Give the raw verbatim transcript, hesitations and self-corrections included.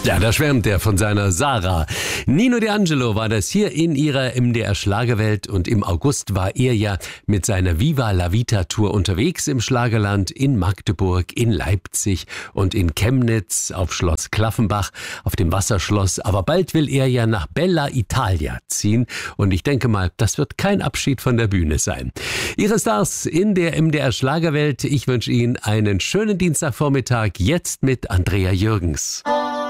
Ja, da schwärmt er von seiner Sarah. Nino D'Angelo war das hier in ihrer M D R Schlagerwelt und im August war er ja mit seiner Viva la Vita Tour unterwegs im Schlagerland in Magdeburg, in Leipzig und in Chemnitz auf Schloss Klaffenbach, auf dem Wasserschloss. Aber bald will er ja nach Bella Italia ziehen und ich denke mal, das wird kein Abschied von der Bühne sein. Ihre Stars in der M D R Schlagerwelt. Ich wünsche Ihnen einen schönen Dienstagvormittag jetzt mit Andrea Jürgens.